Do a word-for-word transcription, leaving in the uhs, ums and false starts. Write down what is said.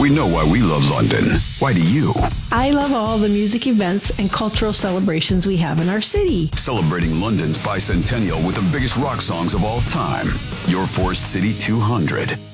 We know why we love London. Why do you? I love all the music events and cultural celebrations we have in our city. Celebrating London's bicentennial with the biggest rock songs of all time. Your Forest City two hundred.